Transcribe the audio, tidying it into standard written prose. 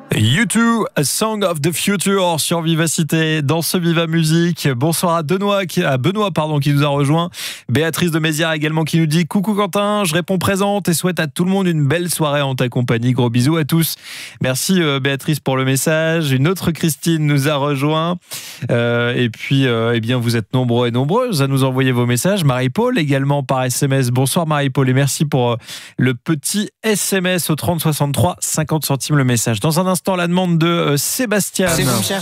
U2, A Song of the Future sur Vivacité dans ce Viva Musique. Bonsoir à Benoît qui nous a rejoint. Béatrice de Mézières également qui nous dit coucou Quentin, je réponds présente et souhaite à tout le monde une belle soirée en ta compagnie. Gros bisous à tous. Merci Béatrice pour le message. Une autre Christine nous a rejoint. Et puis eh bien vous êtes nombreux et nombreuses à nous envoyer vos messages. Marie-Paul également par SMS. Bonsoir Marie-Paul et merci pour le petit SMS au 30 63 50 centimes le message. Dans un instant, la demande de Sébastien.